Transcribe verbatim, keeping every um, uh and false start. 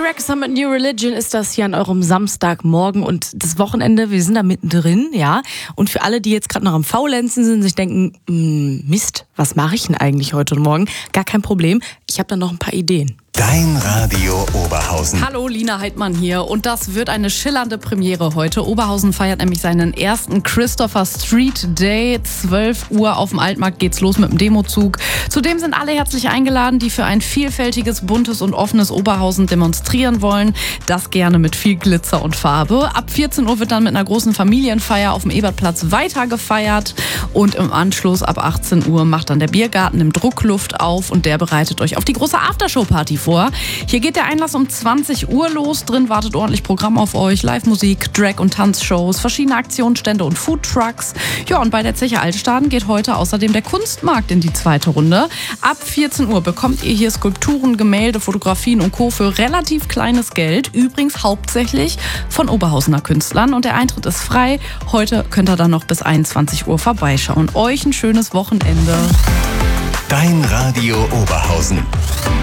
Wrexham mit New Religion ist das hier an eurem Samstagmorgen und das Wochenende, wir sind da mittendrin, ja. Und für alle, die jetzt gerade noch am Faulenzen sind, sich denken, Mist, was mache ich denn eigentlich heute und morgen? Gar kein Problem, ich habe da noch ein paar Ideen. Dein Radio Oberhausen. Hallo, Lina Heidmann hier und das wird eine schillernde Premiere heute. Oberhausen feiert nämlich seinen ersten Christopher Street Day. zwölf Uhr auf dem Altmarkt geht's los mit dem Demozug. Zudem sind alle herzlich eingeladen, die für ein vielfältiges, buntes und offenes Oberhausen demonstrieren wollen. Das gerne mit viel Glitzer und Farbe. Ab vierzehn Uhr wird dann mit einer großen Familienfeier auf dem Ebertplatz weiter gefeiert und im Anschluss ab achtzehn Uhr macht dann der Biergarten im Druckluft auf und der bereitet euch auf die große Aftershow-Party vor. Hier geht der Einlass um zwanzig Uhr los. Drin wartet ordentlich Programm auf euch. Live-Musik, Drag- und Tanzshows, verschiedene Aktionsstände und Foodtrucks. Ja, und bei der Zeche Altstaden geht heute außerdem der Kunstmarkt in die zweite Runde. Ab vierzehn Uhr bekommt ihr hier Skulpturen, Gemälde, Fotografien und Co. für relativ kleines Geld. Übrigens hauptsächlich von Oberhausener Künstlern. Und der Eintritt ist frei. Heute könnt ihr dann noch bis einundzwanzig Uhr vorbeischauen. Euch ein schönes Wochenende. Dein Radio Oberhausen.